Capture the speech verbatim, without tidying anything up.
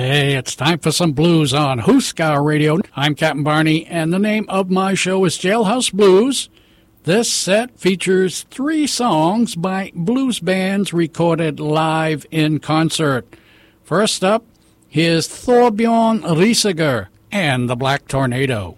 Hey, it's time for some blues on Huskar Radio. I'm Captain Barney, and the name of my show is Jailhouse Blues. This set features three songs by blues bands recorded live in concert. First up, here's Thorbjorn Risager and the Black Tornado.